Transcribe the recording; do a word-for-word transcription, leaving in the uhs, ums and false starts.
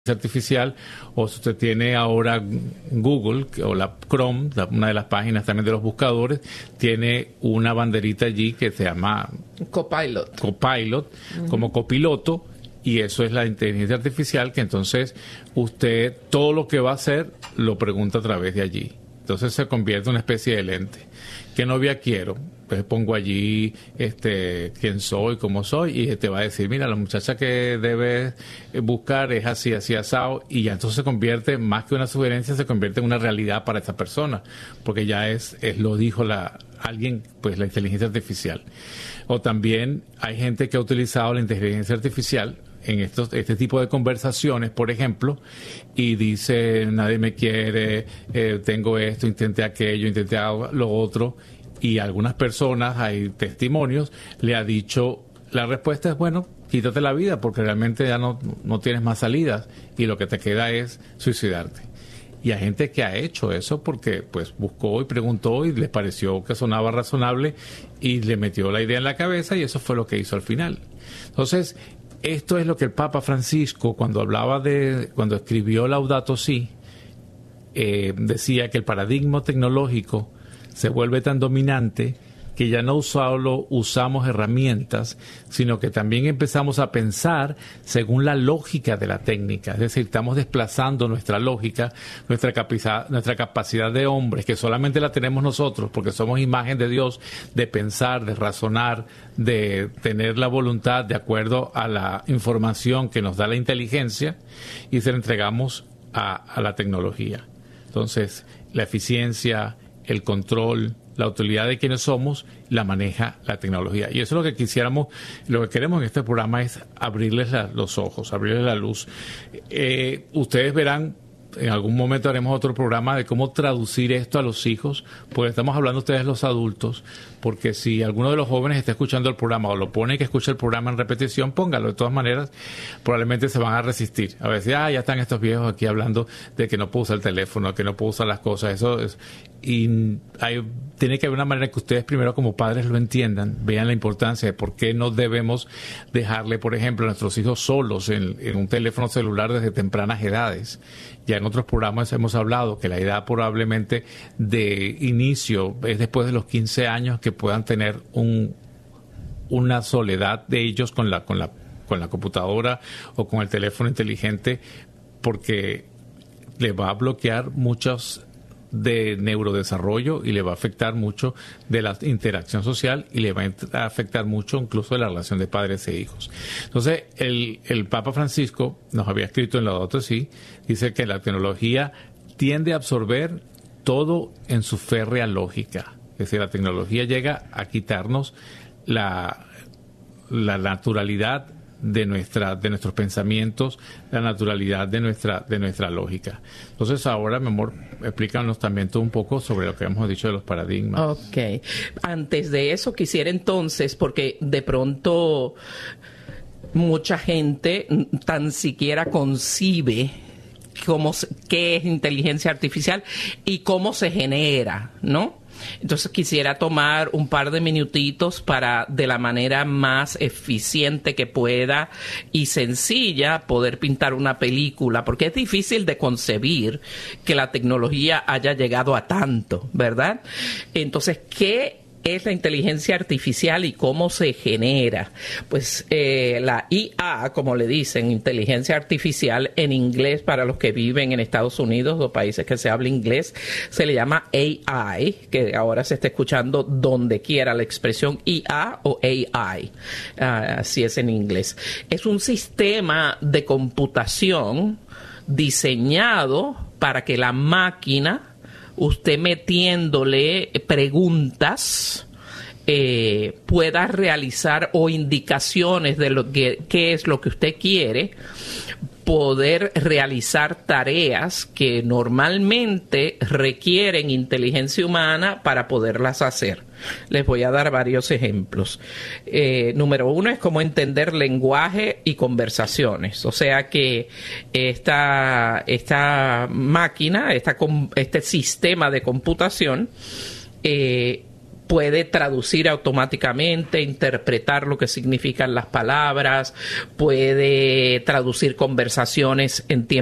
artificial, o si usted tiene ahora Google o la Chrome, una de las páginas también de los buscadores, tiene una banderita allí que se llama Copilot, Copilot uh-huh. como copiloto, y eso es la inteligencia artificial, que entonces usted todo lo que va a hacer lo pregunta a través de allí. Entonces se convierte en una especie de lente. ¿Qué novia quiero? Pues pongo allí este quién soy, cómo soy, y te va a decir, mira, la muchacha que debes buscar es así, así, asado, y ya entonces se convierte, más que una sugerencia, se convierte en una realidad para esa persona, porque ya es, es lo dijo la alguien, pues la inteligencia artificial. O también hay gente que ha utilizado la inteligencia artificial en estos este tipo de conversaciones, por ejemplo, y dice, nadie me quiere, eh, tengo esto, intenté aquello, intenté lo otro, y algunas personas, hay testimonios, le ha dicho, la respuesta es, bueno, quítate la vida porque realmente ya no, no tienes más salidas y lo que te queda es suicidarte. Y hay gente que ha hecho eso porque pues buscó y preguntó y les pareció que sonaba razonable y le metió la idea en la cabeza, y eso fue lo que hizo al final. Entonces, esto es lo que el Papa Francisco, cuando hablaba de, cuando escribió Laudato Si, eh, decía que el paradigma tecnológico se vuelve tan dominante que ya no solo usamos herramientas, sino que también empezamos a pensar según la lógica de la técnica. Es decir, estamos desplazando nuestra lógica, nuestra capacidad, nuestra capacidad de hombres, que solamente la tenemos nosotros, porque somos imagen de Dios, de pensar, de razonar, de tener la voluntad de acuerdo a la información que nos da la inteligencia, y se la entregamos a, a la tecnología. Entonces, la eficiencia, el control, la utilidad de quienes somos, la maneja la tecnología. Y eso es lo que quisiéramos, lo que queremos en este programa es abrirles la, los ojos, abrirles la luz. Eh, ustedes verán, en algún momento haremos otro programa de cómo traducir esto a los hijos, porque estamos hablando ustedes los adultos, porque si alguno de los jóvenes está escuchando el programa o lo pone que escuche el programa en repetición, póngalo. De todas maneras, probablemente se van a resistir. A veces, ah, ya están estos viejos aquí hablando de que no puedo usar el teléfono, que no puedo usar las cosas. Eso es, y hay, tiene que haber una manera que ustedes primero como padres lo entiendan, vean la importancia de por qué no debemos dejarle, por ejemplo, a nuestros hijos solos en, en un teléfono celular desde tempranas edades. Ya en otros programas hemos hablado que la edad probablemente de inicio es después de los quince años, que puedan tener un una soledad de ellos con la con la con la computadora o con el teléfono inteligente, porque le va a bloquear muchos de neurodesarrollo y le va a afectar mucho de la interacción social, y le va a afectar mucho incluso de la relación de padres e hijos. Entonces, el, el Papa Francisco nos había escrito en Laudato Si, dice que la tecnología tiende a absorber todo en su férrea lógica. Es decir, la tecnología llega a quitarnos la, la naturalidad de nuestra de nuestros pensamientos, la naturalidad de nuestra de nuestra lógica. Entonces ahora, mi amor, explícanos también tú un poco sobre lo que hemos dicho de los paradigmas. Ok. Antes de eso quisiera entonces, porque de pronto mucha gente tan siquiera concibe cómo qué es inteligencia artificial y cómo se genera, ¿no? Entonces quisiera tomar un par de minutitos para, de la manera más eficiente que pueda y sencilla, poder pintar una película, porque es difícil de concebir que la tecnología haya llegado a tanto, ¿verdad? Entonces, ¿qué es la inteligencia artificial y cómo se genera? Pues eh, la I A, como le dicen, inteligencia artificial en inglés, para los que viven en Estados Unidos o países que se habla inglés, se le llama A I, que ahora se está escuchando donde quiera la expresión I A o A I, uh, así es en inglés. Es un sistema de computación diseñado para que la máquina, usted metiéndole preguntas, eh, pueda realizar o indicaciones de lo que qué es lo que usted quiere, poder realizar tareas que normalmente requieren inteligencia humana para poderlas hacer. Les voy a dar varios ejemplos. Eh, número uno es cómo entender lenguaje y conversaciones. O sea que esta, esta máquina, esta, este sistema de computación, eh, puede traducir automáticamente, interpretar lo que significan las palabras, puede traducir conversaciones en tiempo